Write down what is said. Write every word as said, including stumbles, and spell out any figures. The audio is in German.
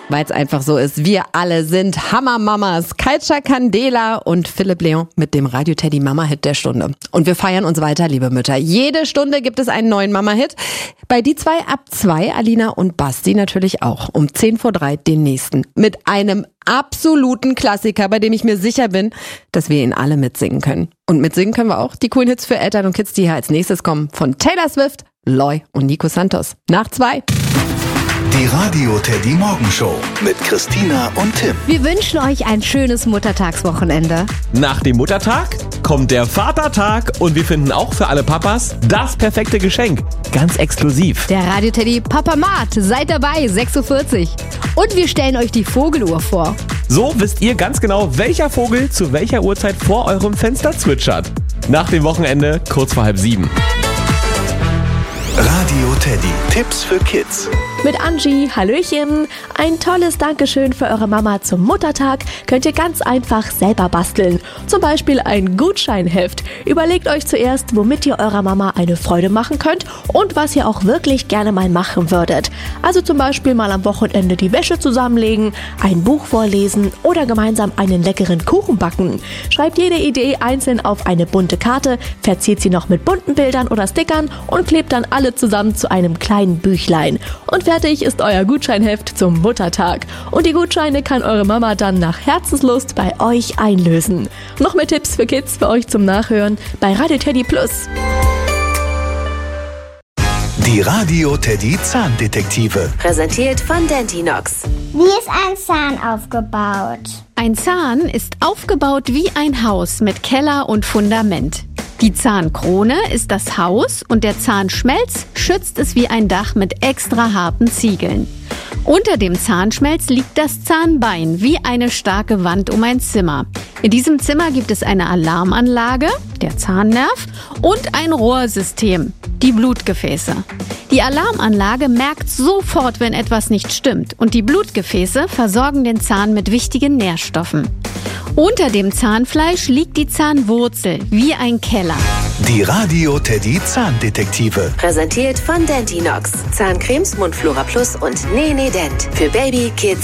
weil es einfach so ist. Wir alle sind Hammermamas. Katja Candela und Philipp Leon mit dem Radio Teddy Mama-Hit der Stunde. Und wir feiern uns weiter, liebe Mütter. Jede Stunde gibt es einen neuen Mama-Hit. Bei die zwei ab zwei, Alina und Basti natürlich auch. Um zehn vor drei den nächsten. Mit einem absoluten Klassiker, bei dem ich mir sicher bin, dass wir ihn alle mitsingen können. Und mitsingen können wir auch die coolen Hits für Eltern und Kids, die hier als nächstes kommen. Von Taylor Swift, Loy und Nico Santos. Nach zwei. Die Radio Teddy Morgenshow mit Christina und Tim. Wir wünschen euch ein schönes Muttertagswochenende. Nach dem Muttertag kommt der Vatertag und wir finden auch für alle Papas das perfekte Geschenk. Ganz exklusiv. Der Radio Teddy Papamat, seid dabei, sechs Uhr vierzig. Und wir stellen euch die Vogeluhr vor. So wisst ihr ganz genau, welcher Vogel zu welcher Uhrzeit vor eurem Fenster zwitschert. Nach dem Wochenende kurz vor halb sieben. Radio Teddy. Tipps für Kids. Mit Angie, Hallöchen. Ein tolles Dankeschön für eure Mama zum Muttertag könnt ihr ganz einfach selber basteln. Zum Beispiel ein Gutscheinheft. Überlegt euch zuerst, womit ihr eurer Mama eine Freude machen könnt und was ihr auch wirklich gerne mal machen würdet. Also zum Beispiel mal am Wochenende die Wäsche zusammenlegen, ein Buch vorlesen oder gemeinsam einen leckeren Kuchen backen. Schreibt jede Idee einzeln auf eine bunte Karte, verziert sie noch mit bunten Bildern oder Stickern und klebt dann alle zusammen zu einem kleinen Büchlein. Und fertig ist euer Gutscheinheft zum Muttertag. Und die Gutscheine kann eure Mama dann nach Herzenslust bei euch einlösen. Noch mehr Tipps für Kids für euch zum Nachhören bei Radio Teddy Plus. Die Radio Teddy Zahndetektive. Präsentiert von Dentinox. Wie ist ein Zahn aufgebaut? Ein Zahn ist aufgebaut wie ein Haus mit Keller und Fundament. Die Zahnkrone ist das Haus und der Zahnschmelz schützt es wie ein Dach mit extra harten Ziegeln. Unter dem Zahnschmelz liegt das Zahnbein wie eine starke Wand um ein Zimmer. In diesem Zimmer gibt es eine Alarmanlage, der Zahnnerv, und ein Rohrsystem, die Blutgefäße. Die Alarmanlage merkt sofort, wenn etwas nicht stimmt, und die Blutgefäße versorgen den Zahn mit wichtigen Nährstoffen. Unter dem Zahnfleisch liegt die Zahnwurzel, wie ein Keller. Die Radio Teddy Zahndetektive. Präsentiert von Dentinox. Zahncremes, Mundflora Plus und Nene Dent. Für Baby, Kids